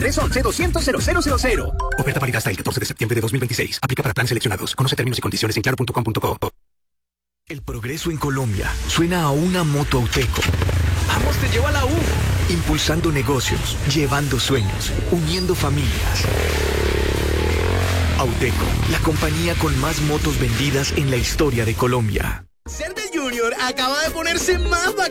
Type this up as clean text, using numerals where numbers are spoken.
311-200-0000. Oferta válida hasta el 14 de septiembre de 2026. Aplica para planes seleccionados. Conoce términos y condiciones en claro.com.co. El progreso en Colombia suena a una moto Auteco. ¡Vamos, te lleva a la U! Impulsando negocios, llevando sueños, uniendo familias. Auteco, la compañía con más motos vendidas en la historia de Colombia. Ser del Junior acaba de ponerse más bacán.